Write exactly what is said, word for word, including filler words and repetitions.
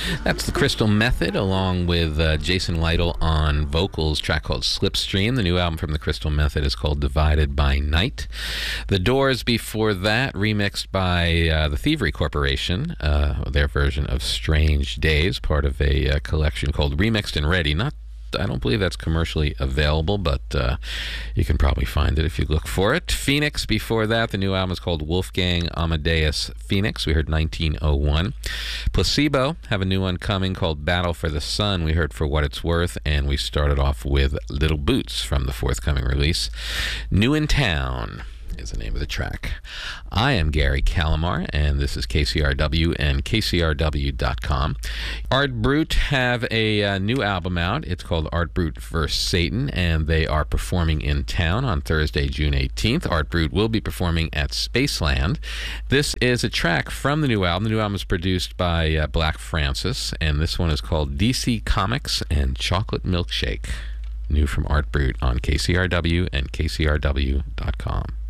That's the Crystal Method, along with uh, Jason Lytle on vocals, track called Slipstream. The new album from the Crystal Method is called Divided by Night. The Doors before that, remixed by uh, the Thievery Corporation, uh, their version of Strange Days, part of a uh, collection called Remixed and Ready. Not I don't believe that's commercially available, but uh, you can probably find it if you look for it. Phoenix before that, the new album is called Wolfgang Amadeus Phoenix. We heard nineteen oh one. Placebo have a new one coming called Battle for the Sun. We heard For What It's Worth, and we started off with Little Boots from the forthcoming release. New in Town is the name of the track. I am Gary Calamar, and this is K C R W and K C R W dot com. Art Brut have a uh, new album out. It's called Art Brut versus. Satan, and they are performing in town on Thursday, June eighteenth. Art Brut will be performing at Spaceland. This is a track from the new album. The new album is produced by uh, Black Francis, and this one is called D C Comics and Chocolate Milkshake. New from Art Brut on K C R W and K C R W dot com.